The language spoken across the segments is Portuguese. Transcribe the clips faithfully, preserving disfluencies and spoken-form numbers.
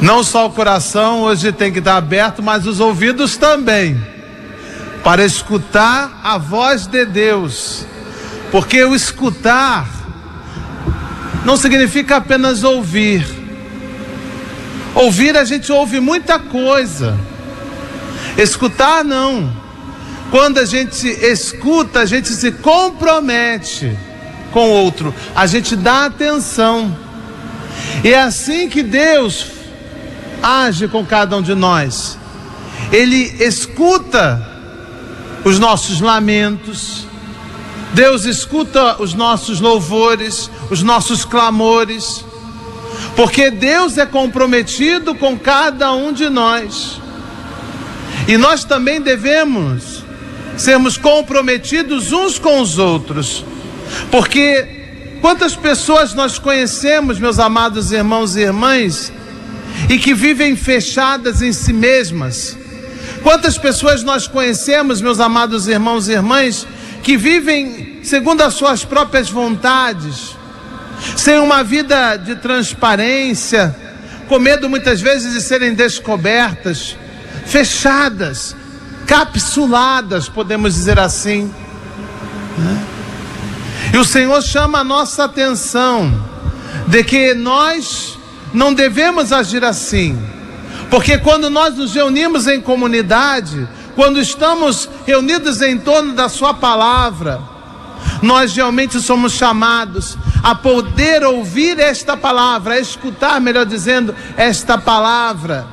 Não só o coração hoje tem que estar aberto, mas os ouvidos também, para escutar a voz de Deus. Porque o escutar não significa apenas ouvir. Ouvir, a gente ouve muita coisa. Escutar, não. Quando a gente escuta, a gente se compromete com o outro, a gente dá atenção. E é assim que Deus age com cada um de nós. Ele escuta os nossos lamentos, Deus escuta os nossos louvores, os nossos clamores, porque Deus é comprometido com cada um de nós. E nós também devemos sermos comprometidos uns com os outros, porque quantas pessoas nós conhecemos, meus amados irmãos e irmãs, e que vivem fechadas em si mesmas? Quantas pessoas nós conhecemos, meus amados irmãos e irmãs, que vivem segundo as suas próprias vontades, sem uma vida de transparência, com medo muitas vezes de serem descobertas, fechadas, capsuladas, podemos dizer assim, né? E o Senhor chama a nossa atenção de que nós não devemos agir assim, porque quando nós nos reunimos em comunidade, quando estamos reunidos em torno da sua palavra, nós realmente somos chamados a poder ouvir esta palavra, a escutar, melhor dizendo, esta palavra.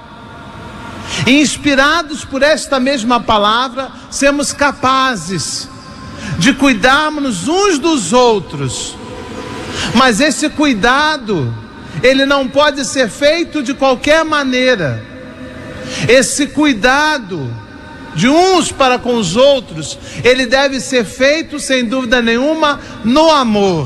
E inspirados por esta mesma palavra, sermos capazes de cuidarmos uns dos outros. Mas esse cuidado, ele não pode ser feito de qualquer maneira. Esse cuidado de uns para com os outros, ele deve ser feito, sem dúvida nenhuma, no amor.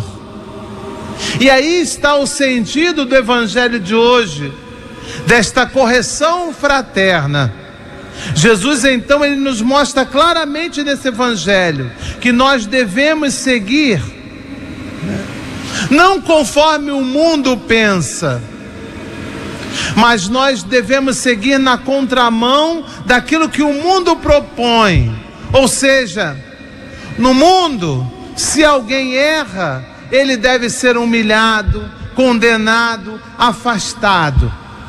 E aí está o sentido do evangelho de hoje, desta correção fraterna. Jesus, então, ele nos mostra claramente nesse evangelho que nós devemos seguir, né, não conforme o mundo pensa, mas nós devemos seguir na contramão daquilo que o mundo propõe. Ou seja, no mundo, se alguém erra, ele deve ser humilhado, condenado, afastado.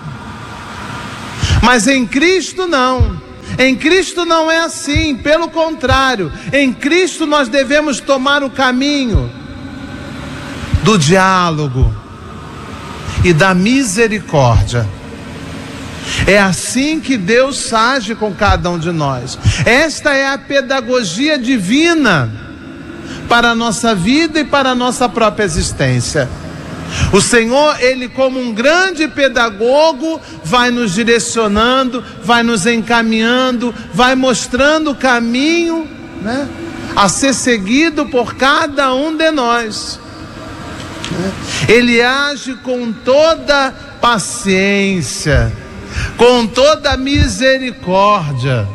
Mas em Cristo não. Em Cristo não é assim, pelo contrário, em Cristo nós devemos tomar o caminho do diálogo e da misericórdia. É assim que Deus age com cada um de nós. Esta é a pedagogia divina para a nossa vida e para a nossa própria existência. O Senhor, ele como um grande pedagogo, vai nos direcionando, vai nos encaminhando, vai mostrando o caminho, né, a ser seguido por cada um de nós. Ele age com toda paciência, com toda misericórdia.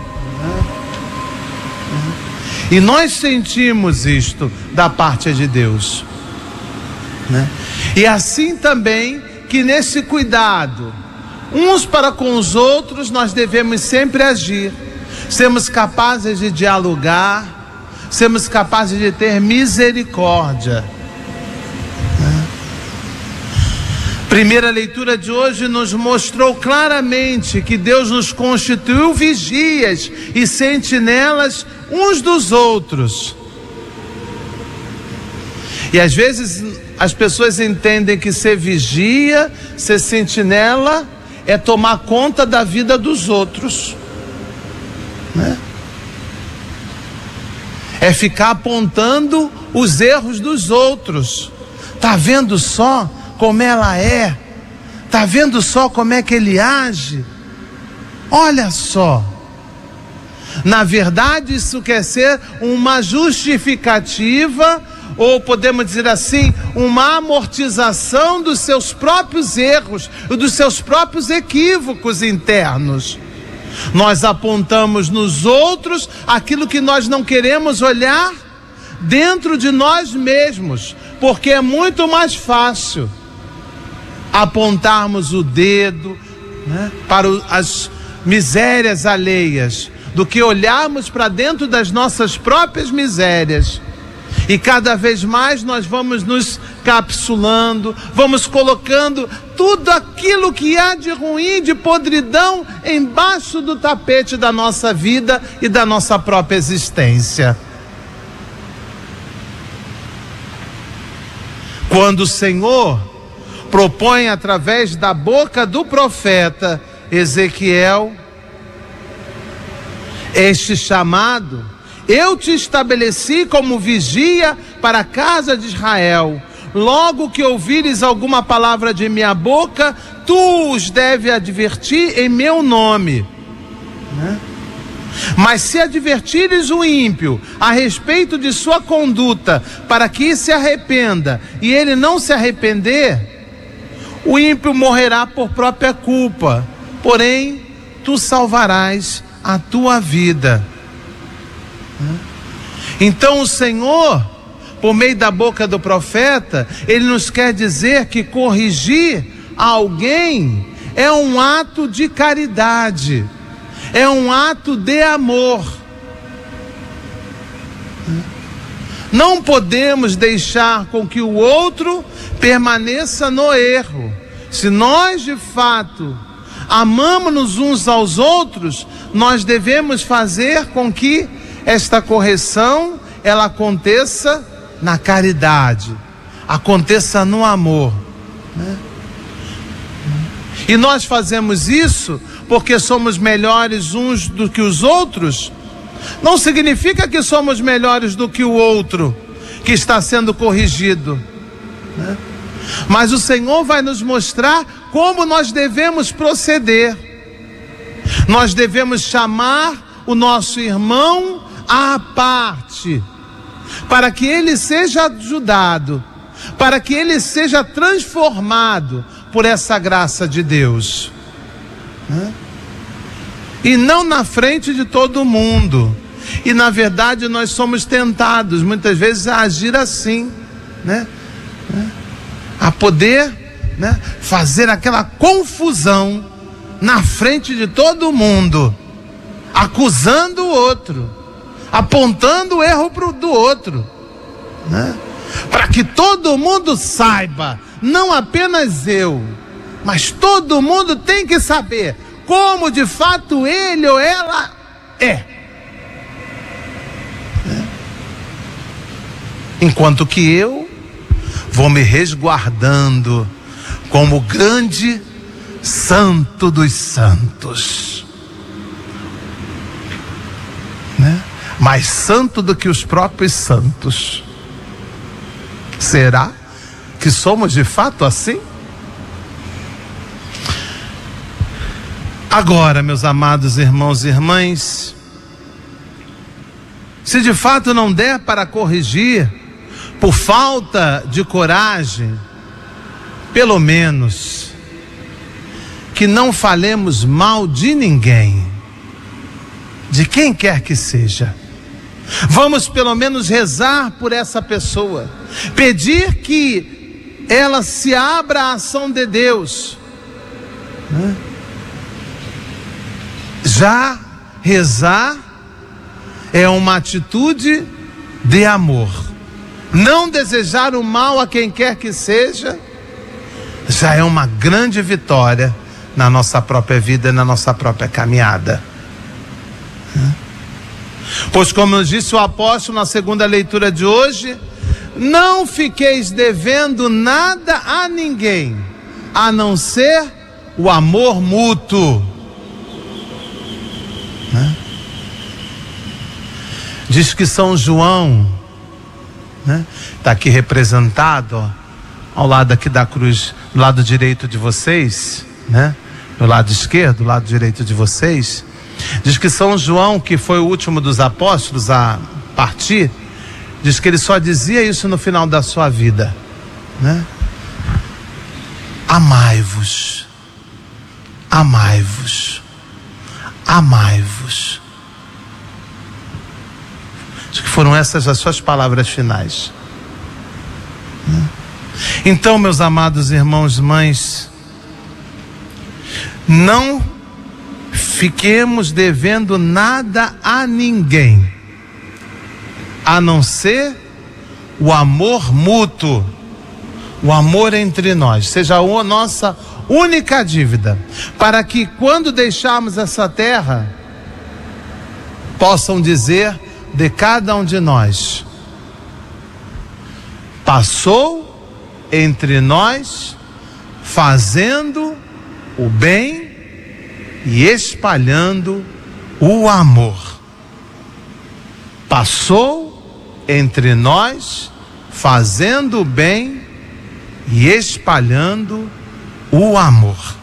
E nós sentimos isto da parte de Deus, né? E assim também que nesse cuidado, uns para com os outros, nós devemos sempre agir. Sermos capazes de dialogar, sermos capazes de ter misericórdia. Primeira leitura de hoje nos mostrou claramente que Deus nos constituiu vigias e sentinelas uns dos outros. E às vezes as pessoas entendem que ser vigia, ser sentinela, é tomar conta da vida dos outros, né? É ficar apontando os erros dos outros. Tá vendo só como ela é? Tá vendo só como é que ele age? Olha só. Na verdade, isso quer ser uma justificativa, ou podemos dizer assim, uma amortização dos seus próprios erros, dos seus próprios equívocos internos. Nós apontamos nos outros aquilo que nós não queremos olhar dentro de nós mesmos, porque é muito mais fácil apontarmos o dedo, né, para o, as misérias alheias, do que olharmos para dentro das nossas próprias misérias. E cada vez mais nós vamos nos capsulando, vamos colocando tudo aquilo que há de ruim, de podridão, embaixo do tapete da nossa vida e da nossa própria existência. Quando o Senhor propõe através da boca do profeta Ezequiel este chamado: eu te estabeleci como vigia para a casa de Israel. Logo que ouvires alguma palavra de minha boca, tu os deve advertir em meu nome, né? Mas se advertires o ímpio a respeito de sua conduta, para que se arrependa, e ele não se arrepender, o ímpio morrerá por própria culpa, porém tu salvarás a tua vida. Então o Senhor, por meio da boca do profeta, ele nos quer dizer que corrigir alguém é um ato de caridade, é um ato de amor. Não podemos deixar com que o outro permaneça no erro. Se nós de fato amamos-nos uns aos outros, nós devemos fazer com que esta correção ela aconteça na caridade, aconteça no amor, né? E nós fazemos isso porque somos melhores uns do que os outros. Não significa que somos melhores do que o outro que está sendo corrigido, né? Mas o Senhor vai nos mostrar como nós devemos proceder. Nós devemos chamar o nosso irmão à parte, para que ele seja ajudado, para que ele seja transformado por essa graça de Deus, né? E não na frente de todo mundo. E na verdade nós somos tentados muitas vezes a agir assim, né? A poder, né, fazer aquela confusão na frente de todo mundo, acusando o outro, apontando o erro pro, do outro, né? Para que todo mundo saiba, não apenas eu, mas todo mundo tem que saber como de fato ele ou ela é. Né? Enquanto que eu vou me resguardando como grande santo dos santos, né? Mais santo do que os próprios santos. Será que somos de fato assim? Agora, meus amados irmãos e irmãs, se de fato não der para corrigir, por falta de coragem, pelo menos que não falemos mal de ninguém, de quem quer que seja. Vamos pelo menos rezar por essa pessoa, pedir que ela se abra à ação de Deus, né? Já rezar é uma atitude de amor. Não desejar o mal a quem quer que seja já é uma grande vitória na nossa própria vida, na nossa própria caminhada. Pois, como nos disse o apóstolo na segunda leitura de hoje, não fiqueis devendo nada a ninguém, a não ser o amor mútuo. Né? Diz que São João, né, está aqui representado, ó, ao lado aqui da cruz, do lado direito de vocês, né? Do lado esquerdo, do lado direito de vocês. Diz que São João, que foi o último dos apóstolos a partir, diz que ele só dizia isso no final da sua vida, né? Amai-vos, amai-vos, amai-vos. Acho que foram essas as suas palavras finais, né? Então, meus amados irmãos e mães, Não fiquemos devendo nada a ninguém, a não ser o amor mútuo, o amor entre nós, seja a nossa única dívida, para que quando deixarmos essa terra, possam dizer de cada um de nós: passou entre nós, fazendo o bem e espalhando o amor. Passou entre nós, fazendo o bem e espalhando o amor.